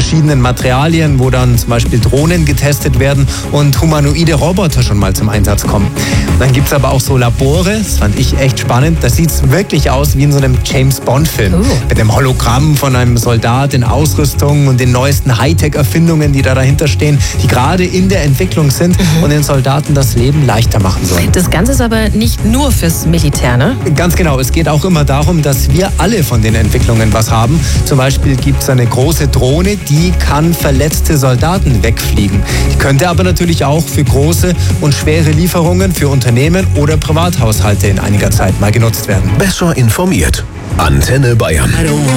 verschiedenen Materialien, wo dann zum Beispiel Drohnen getestet werden und humanoide Roboter schon mal zum Einsatz kommen. Dann gibt es aber auch so Labore, das fand ich echt spannend, da sieht es wirklich aus wie in so einem James-Bond-Film. Mit dem Hologramm von einem Soldat in Ausrüstung und den neuesten Hightech-Erfindungen, die da dahinter stehen, die gerade in der Entwicklung sind und den Soldaten das Leben leichter machen sollen. Das Ganze ist aber nicht nur fürs Militär, ne? Ganz genau, es geht auch immer darum, dass wir alle von den Entwicklungen was haben. Zum Beispiel gibt es eine große Drohne, die kann verletzte Soldaten wegfliegen. Die könnte aber natürlich auch für große und schwere Lieferungen für Unternehmen oder Privathaushalte in einiger Zeit mal genutzt werden. Besser informiert. Antenne Bayern.